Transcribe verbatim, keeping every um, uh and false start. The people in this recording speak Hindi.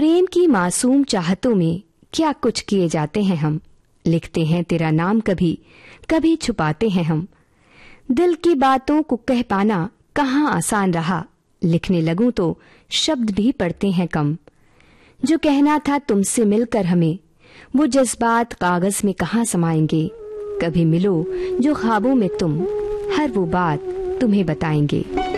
प्रेम की मासूम चाहतों में क्या कुछ किए जाते हैं हम। लिखते हैं तेरा नाम कभी कभी छुपाते हैं हम। दिल की बातों को कह पाना कहाँ आसान रहा। लिखने लगूं तो शब्द भी पड़ते हैं कम। जो कहना था तुमसे मिलकर हमें, वो जज्बात कागज में कहाँ समाएंगे। कभी मिलो जो ख्वाबों में तुम, हर वो बात तुम्हें बताएंगे।